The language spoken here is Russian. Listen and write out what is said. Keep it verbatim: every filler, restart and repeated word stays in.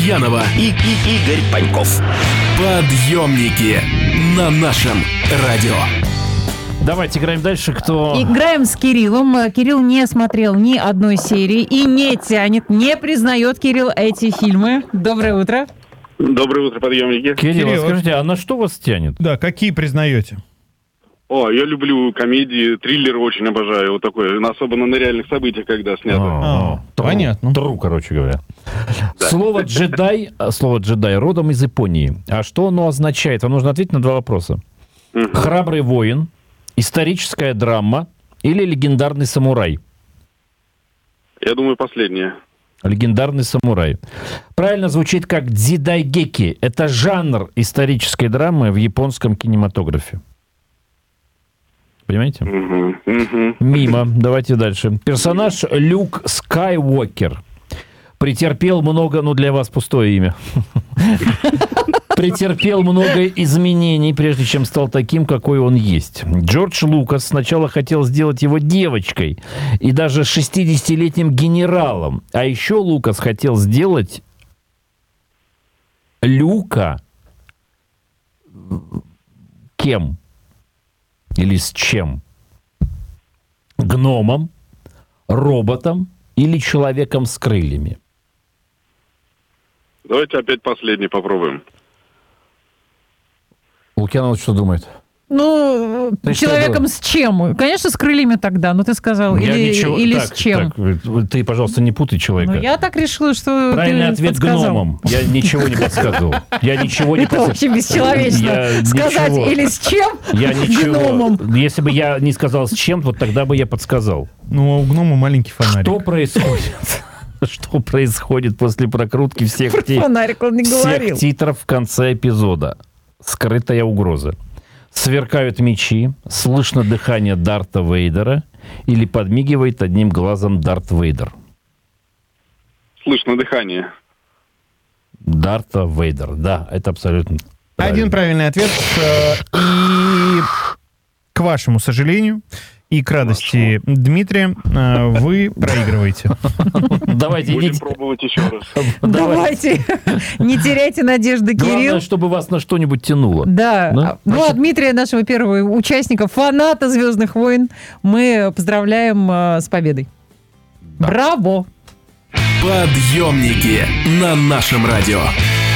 Гурьянова и, и Игорь Паньков. Подъемники на нашем радио. Давайте играем дальше. Кто... Играем с Кириллом. Кирилл не смотрел ни одной серии и не тянет, не признает, Кирилл, эти фильмы. Доброе утро. Доброе утро, подъемники. Кирилл, Кирилл, скажите, а на что вас тянет? Да, какие признаете? О, я люблю комедии, триллеры очень обожаю. Вот такое, особенно на реальных событиях, когда снято. А, понятно. Тру, короче говоря. Слово «джедай», слово «джедай» родом из Японии. А что оно означает? Вам нужно ответить на два вопроса. Храбрый воин, историческая драма или легендарный самурай? Я думаю, последнее. Легендарный самурай. Правильно звучит как дзидайгеки. Это жанр исторической драмы в японском кинематографе. Понимаете? Угу, угу. Мимо. Давайте дальше. Персонаж Люк Скайуокер претерпел много... Ну, для вас пустое имя. Претерпел много изменений, прежде чем стал таким, какой он есть. Джордж Лукас сначала хотел сделать его девочкой и даже шестидесятилетним генералом. А еще Лукас хотел сделать Люка кем? Или с чем? Гномом, роботом или человеком с крыльями? Давайте опять последний попробуем. Лукьянов что думает? Ну, Ты человеком с чем? Конечно, с крыльями тогда, ну ты сказал. Я Или, ничего... или так, с чем? Так, ты, пожалуйста, не путай человека. Ну, я так решила, что Правильный ты ответ подсказал. гномом. Я ничего не подсказывал. Я ничего не Это очень бесчеловечно. Я Сказать ничего. или с чем? Я ничего. Гномом. Если бы я не сказал с чем, вот тогда бы я подсказал. Ну, у гнома маленький фонарик. Что происходит? Что происходит после прокрутки всех, Про ти- фонарик он не всех говорил. титров в конце эпизода? Скрытая угроза. Сверкают мечи, слышно дыхание Дарта Вейдера или подмигивает одним глазом Дарт Вейдер? Слышно дыхание. Дарта Вейдер, да, это абсолютно правильно. Один правильный ответ. э, И к вашему сожалению, и к радости Дмитрия, э, вы проигрываете. Давайте, Будем идите. пробовать еще раз. Давайте, не теряйте надежды, Главное, Кирилл. чтобы вас на что-нибудь тянуло. Да. Да? Ну, а Дмитрия, нашего первого участника, фаната «Звездных войн», мы поздравляем э, с победой. Браво! Подъемники на нашем радио.